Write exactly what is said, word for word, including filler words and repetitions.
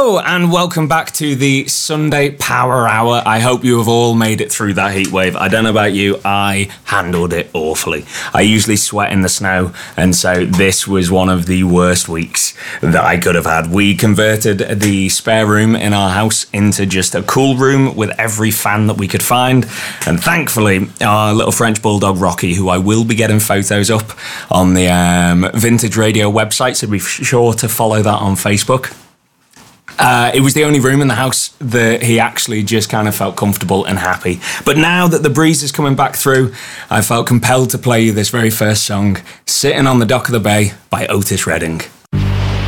Hello and welcome back to the Sunday Power Hour. I hope you have all made it through that heat wave. I don't know about you, I handled it awfully. I usually sweat in the snow, and so this was one of the worst weeks that I could have had. We converted the spare room in our house into just a cool room with every fan that we could find, and thankfully our little French bulldog Rocky, who I will be getting photos up on the um, Vintage Radio website, so be sure to follow that on Facebook. Uh, it was the only room in the house that he actually just kind of felt comfortable and happy. But now that the breeze is coming back through, I felt compelled to play you this very first song, Sitting on the Dock of the Bay by Otis Redding.